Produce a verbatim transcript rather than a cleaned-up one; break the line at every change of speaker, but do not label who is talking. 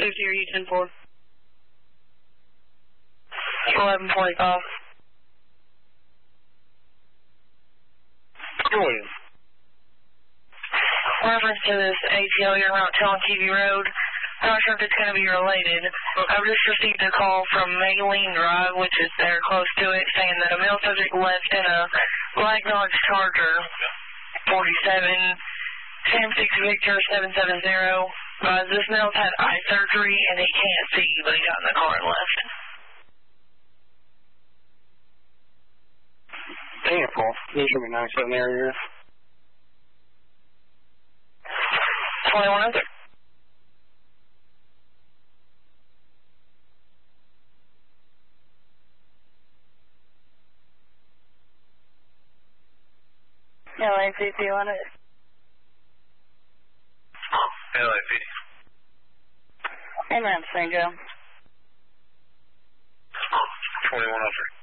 Safety, are you ten four? eleven forty-five.
Go ahead.
Reference to this A T O you're around Telling T V Road. I'm not sure if it's going to be related. I've just received a call from Maylene Drive, which is there close to it, saying that a male subject left in a Black Dodge Charger, forty-seven, Sam six Victor seven seven zero. Uh, this male's had eye surgery and he can't see, but he got in the car and left.
ten four. This should be ninety-seven area.
twenty-one oh three. L A P D one.
L A P D.
Amen, Saint Joe.
twenty-one oh three.